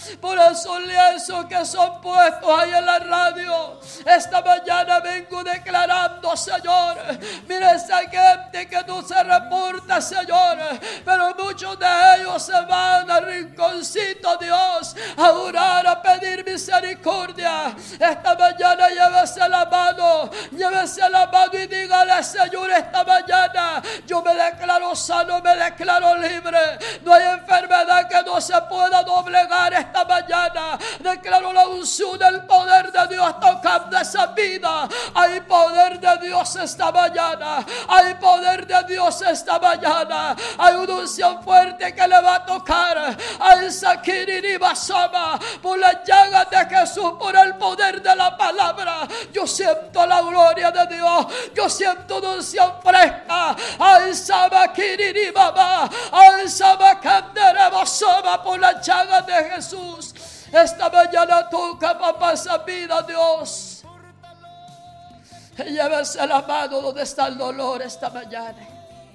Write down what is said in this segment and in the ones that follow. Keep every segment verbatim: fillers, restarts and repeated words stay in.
por esos lienzos que son puestos ahí en la radio. Esta mañana vengo declarando, Señor, mira esa gente que no se reporta, Señor, pero muchos de ellos se van al rinconcito, Dios, a orar, a pedir misericordia. Esta mañana llévese la mano, llévese la mano y dígale, Señor, esta mañana yo me declaro sano, me declaro libre. No hay enfermedad que no se pueda doblegar esta mañana. Declaro la unción del poder de Dios tocando esa vida. Hay poder de Dios esta mañana. Hay poder de Dios esta mañana. Hay una unción fuerte que le va a tocar a esa Kiriribasama por las llagas de Jesús, por el poder de la palabra. Yo siento la gloria de Dios. Yo siento una unción fresca. Ay, Sama Kiriribaba. Ay, Sama Kanderebasama por las llagas de Jesús. Esta mañana toca, papá, esa vida, Dios. Llévese la mano donde está el dolor esta mañana.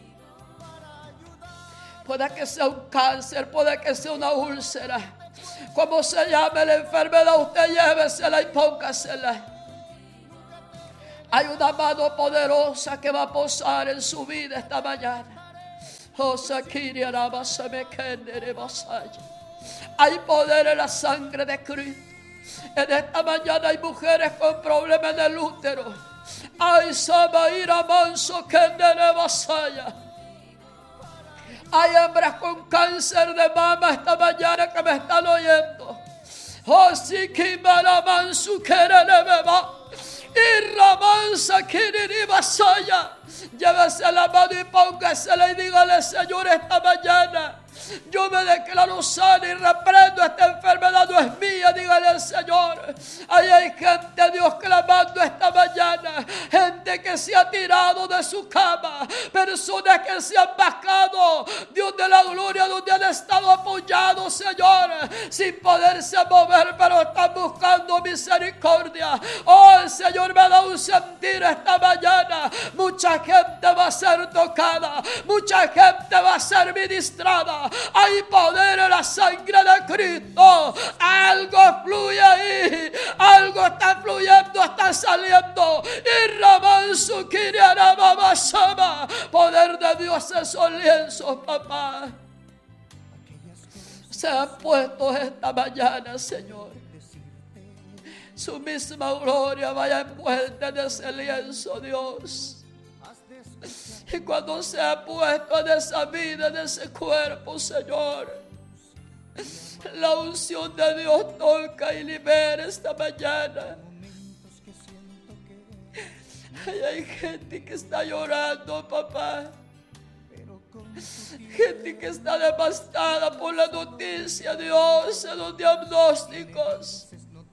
Puede que sea un cáncer, puede que sea una úlcera. Como se llame la enfermedad, usted llévesela y póngasela. Hay una mano poderosa que va a posar en su vida esta mañana. Hay poder en la sangre de Cristo. En esta mañana hay mujeres con problemas en el útero. Ay, Samaira Manso Kendere Basaya. Hay hembras con cáncer de mama esta mañana que me están oyendo. Oh, si Kimara Mansu Kerele Beba. Y Ramansa Kiriri Basaya. Llévese la mano y póngasela y dígale, Señor, esta mañana yo me declaro sano y reprendo esta enfermedad, no es mía. Dígale al Señor. Ahí hay gente, Dios, clamando esta mañana. Gente que se ha tirado de su cama. Personas que se han bajado, Dios de la gloria, donde han estado apoyados, Señor, sin poderse mover, pero están buscando misericordia. Oh, el Señor me da un sentir esta mañana. Mucha gente va a ser tocada. Mucha gente va a ser ministrada. Hay poder en la sangre de Cristo. Algo fluye ahí. Algo está fluyendo, está saliendo. Y Ramansu Kiriarababasama. Poder de Dios, esos lienzos, papá, se han puesto esta mañana, Señor. Su misma gloria vaya envuelta en ese lienzo, Dios. Y cuando se ha puesto en esa vida, en ese cuerpo, Señor, la unción de Dios toca y libera esta mañana. Ay, hay gente que está llorando, papá. Gente que está devastada por la noticia, Dios, en los diagnósticos.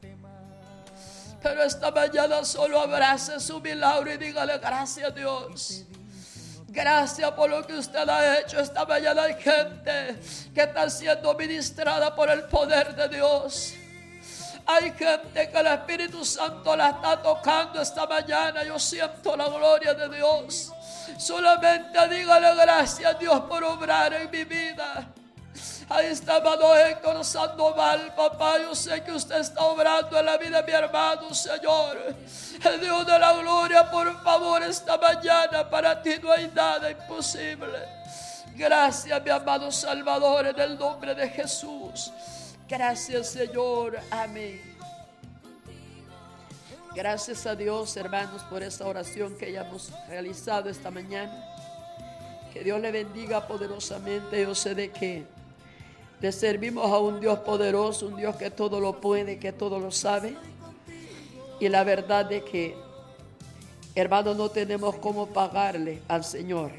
Pero esta mañana solo abrace su milagro y dígale, gracias, Dios. Gracias por lo que usted ha hecho. Esta mañana hay gente que está siendo ministrada por el poder de Dios. Hay gente que el Espíritu Santo la está tocando esta mañana. Yo siento la gloria de Dios. Solamente dígale gracias, Dios, por obrar en mi vida. Ahí está hermano Héctor Sandoval, papá. Yo sé que usted está obrando en la vida de mi hermano, Señor. El Dios de la gloria, por favor, esta mañana para ti no hay nada imposible. Gracias, mi amado Salvador, en el nombre de Jesús. Gracias, Señor. Amén. Gracias a Dios, hermanos, por esta oración que hayamos realizado esta mañana. Que Dios le bendiga poderosamente. Yo sé de que le servimos a un Dios poderoso, un Dios que todo lo puede, que todo lo sabe. Y la verdad de que, hermanos, no tenemos cómo pagarle al Señor.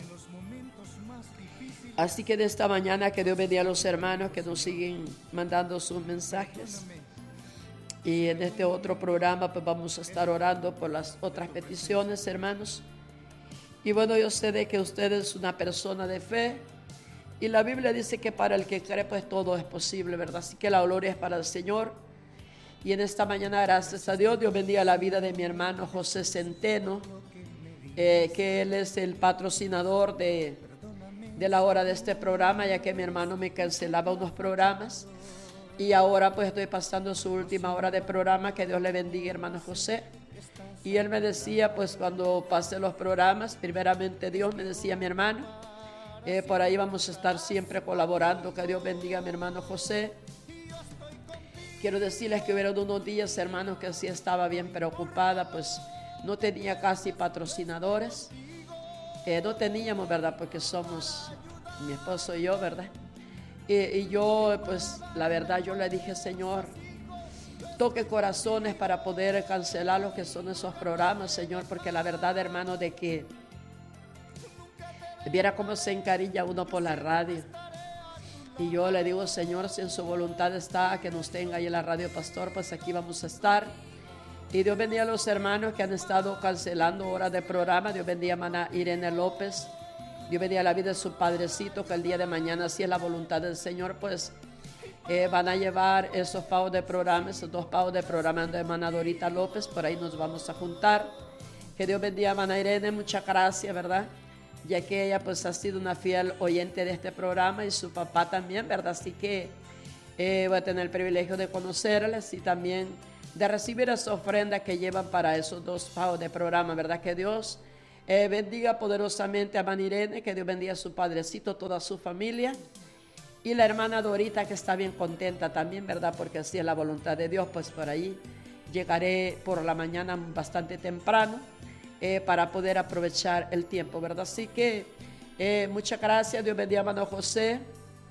Así que de esta mañana que Dios bendiga a los hermanos que nos siguen mandando sus mensajes. Y en este otro programa pues vamos a estar orando por las otras peticiones, hermanos. Y bueno, yo sé de que usted es una persona de fe. Y la Biblia dice que para el que cree pues todo es posible, ¿verdad? Así que la gloria es para el Señor. Y en esta mañana, gracias a Dios, Dios bendiga la vida de mi hermano José Centeno, eh, que él es el patrocinador de, de la hora de este programa, ya que mi hermano me cancelaba unos programas. Y ahora pues estoy pasando su última hora de programa. Que Dios le bendiga, hermano José. Y él me decía, pues cuando pase los programas, primeramente Dios, me decía mi hermano, eh, por ahí vamos a estar siempre colaborando. Que Dios bendiga a mi hermano José. Quiero decirles que hubieron unos días, hermanos, que sí estaba bien preocupada, pues no tenía casi patrocinadores. Eh, no teníamos, ¿verdad? Porque somos mi esposo y yo, ¿verdad? Y, y yo, pues, la verdad, yo le dije, Señor, toque corazones para poder cancelar lo que son esos programas, Señor, porque la verdad, hermano, de que viera cómo se encariña uno por la radio. Y yo le digo, Señor, si en su voluntad está que nos tenga ahí en la radio, pastor, pues aquí vamos a estar. Y Dios bendiga a los hermanos que han estado cancelando horas de programa. Dios bendiga a hermana Irene López. Dios bendiga la vida de su padrecito, que el día de mañana, si es la voluntad del Señor, pues eh, van a llevar esos pagos de programa, esos dos pagos de programa de hermana Dorita López. Por ahí nos vamos a juntar. Que Dios bendiga a hermana Irene, muchas gracias, ¿verdad? Ya que ella pues ha sido una fiel oyente de este programa y su papá también, ¿verdad? Así que eh, voy a tener el privilegio de conocerles y también de recibir esa ofrenda que llevan para esos dos pagos de programa, ¿verdad? Que Dios eh, bendiga poderosamente a hermana Irene, que Dios bendiga a su padrecito, toda su familia, y la hermana Dorita, que está bien contenta también, ¿verdad? Porque así es la voluntad de Dios. Pues por ahí llegaré por la mañana bastante temprano eh, para poder aprovechar el tiempo, ¿verdad? Así que eh, muchas gracias. Dios bendiga a hermano José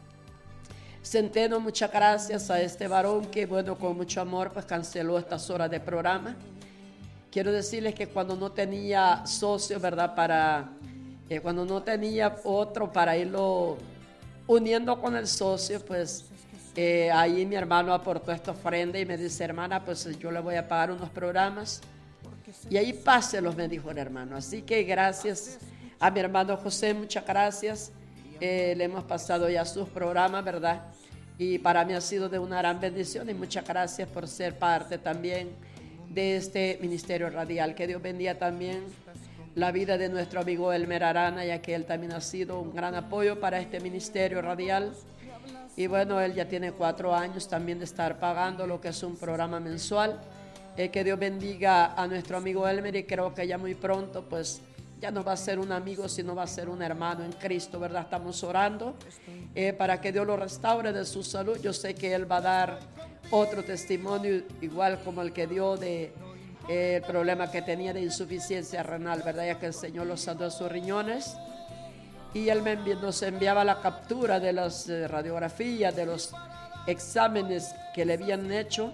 Centeno, muchas gracias a este varón que, bueno, con mucho amor pues canceló estas horas de programa. Quiero decirles que cuando no tenía socio, ¿verdad? Para, eh, cuando no tenía otro para irlo uniendo con el socio, pues eh, ahí mi hermano aportó esta ofrenda y me dice, hermana, pues yo le voy a pagar unos programas. Y ahí páselos, me dijo el hermano. Así que gracias a mi hermano José, muchas gracias. Eh, le hemos pasado ya sus programas, ¿verdad? Y para mí ha sido de una gran bendición y muchas gracias por ser parte también de este ministerio radial. Que Dios bendiga también la vida de nuestro amigo Elmer Arana, ya que él también ha sido un gran apoyo para este ministerio radial. Y bueno, él ya tiene cuatro años también de estar pagando lo que es un programa mensual. Eh, que Dios bendiga a nuestro amigo Elmer y creo que ya muy pronto pues ya no va a ser un amigo, sino va a ser un hermano en Cristo, ¿verdad? Estamos orando eh, para que Dios lo restaure de su salud. Yo sé que él va a dar otro testimonio, igual como el que dio de eh, el problema que tenía de insuficiencia renal, ¿verdad? Ya que el Señor lo sanó de sus riñones. Y él me envi- nos enviaba la captura de las eh, radiografías, de los exámenes que le habían hecho,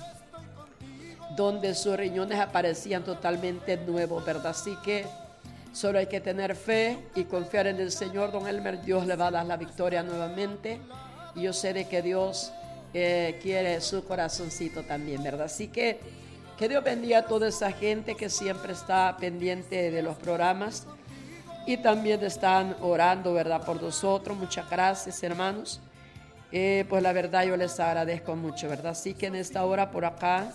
donde sus riñones aparecían totalmente nuevos, ¿verdad? Así que solo hay que tener fe y confiar en el Señor, don Elmer. Dios le va a dar la victoria nuevamente. Y yo sé de que Dios eh, quiere su corazoncito también, ¿verdad? Así que que Dios bendiga a toda esa gente que siempre está pendiente de los programas y también están orando, ¿verdad? Por nosotros. Muchas gracias, hermanos. Eh, pues la verdad yo les agradezco mucho, ¿verdad? Así que en esta hora por acá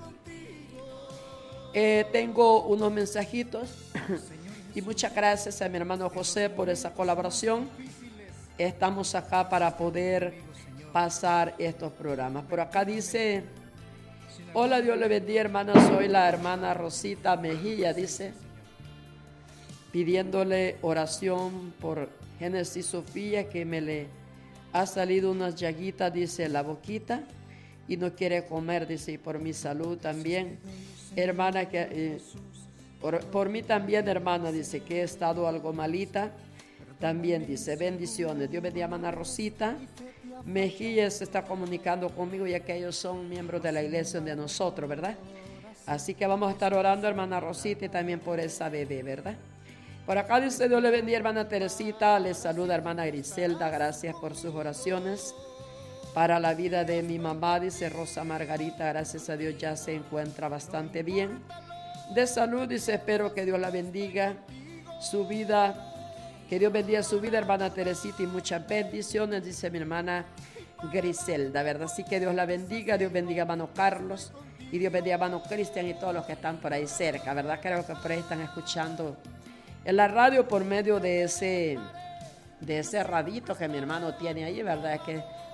eh, tengo unos mensajitos. Y muchas gracias a mi hermano José por esa colaboración. Estamos acá para poder pasar estos programas. Por acá dice, hola, Dios le bendiga, hermana, soy la hermana Rosita Mejía, dice, pidiéndole oración por Génesis Sofía, que me le ha salido unas llaguitas, dice, la boquita, y no quiere comer, dice, y por mi salud también, hermana, que... Eh, Por, por mí también, hermana, dice que he estado algo malita. También dice, bendiciones. Dios bendiga a hermana Rosita Mejía, se está comunicando conmigo, ya que ellos son miembros de la iglesia de nosotros, ¿verdad? Así que vamos a estar orando, hermana Rosita, y también por esa bebé, ¿verdad? Por acá dice, Dios le bendiga, hermana Teresita. Les saluda hermana Griselda. Gracias por sus oraciones para la vida de mi mamá, dice Rosa Margarita. Gracias a Dios ya se encuentra bastante bien de salud, dice, espero que Dios la bendiga, su vida, que Dios bendiga su vida, hermana Teresita, y muchas bendiciones, dice mi hermana Griselda, ¿verdad? Así que Dios la bendiga, Dios bendiga a hermano Carlos, y Dios bendiga a hermano Cristian y todos los que están por ahí cerca, ¿verdad? Creo que por ahí están escuchando en la radio por medio de ese, de ese radito que mi hermano tiene ahí, ¿verdad? Que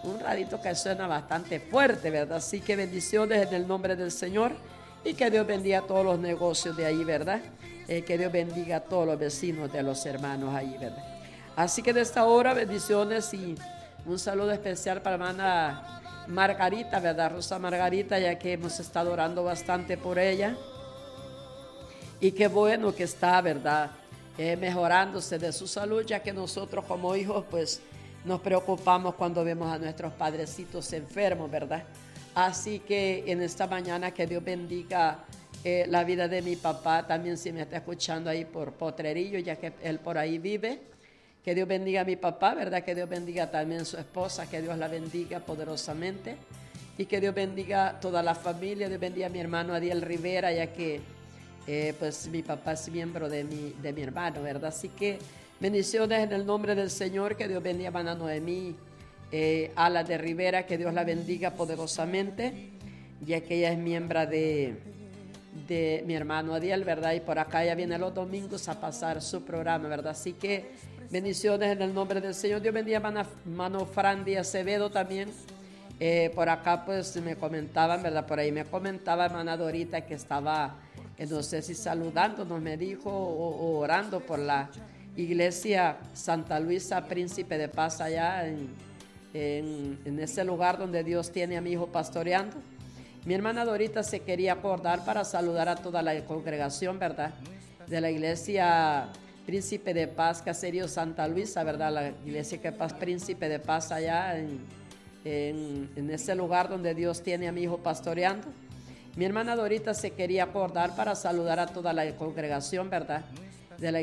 un radito que suena bastante fuerte, ¿verdad? Así que bendiciones en el nombre del Señor y que Dios bendiga todos los negocios de ahí, ¿verdad? Eh, que Dios bendiga a todos los vecinos de los hermanos ahí, ¿verdad? Así que de esta hora, bendiciones y un saludo especial para la hermana Margarita, ¿verdad? Rosa Margarita, ya que hemos estado orando bastante por ella. Y qué bueno que está, ¿verdad? Eh, mejorándose de su salud, ya que nosotros como hijos, pues, nos preocupamos cuando vemos a nuestros padrecitos enfermos, ¿verdad? Así que en esta mañana que Dios bendiga eh, la vida de mi papá, también si me está escuchando ahí por Potrerillo, ya que él por ahí vive. Que Dios bendiga a mi papá, ¿verdad? Que Dios bendiga también a su esposa, que Dios la bendiga poderosamente. Y que Dios bendiga toda la familia, Dios bendiga a mi hermano Adiel Rivera, ya que eh, pues mi papá es miembro de mi, de mi hermano, ¿verdad? Así que bendiciones en el nombre del Señor, que Dios bendiga a hermana Noemí, eh, Ala de Rivera, que Dios la bendiga poderosamente, ya que ella es miembro de, de mi hermano Adiel, ¿verdad? Y por acá ella viene los domingos a pasar su programa, ¿verdad? Así que bendiciones en el nombre del Señor. Dios bendiga a hermano Frandy Acevedo también. Eh, por acá pues me comentaban, ¿verdad? Por ahí me comentaba hermana Dorita que estaba, eh, no sé si saludándonos, me dijo, o, o orando por la iglesia Santa Luisa Príncipe de Paz allá en, en, en ese lugar donde Dios tiene a mi hijo pastoreando. Mi hermana Dorita se quería acordar para saludar a toda la congregación, ¿verdad? De la iglesia Príncipe de Paz, Caserío Santa Luisa, ¿verdad? La iglesia que Paz, Príncipe de Paz allá en, en, en ese lugar donde Dios tiene a mi hijo pastoreando. Mi hermana Dorita se quería acordar para saludar a toda la congregación, ¿verdad? De la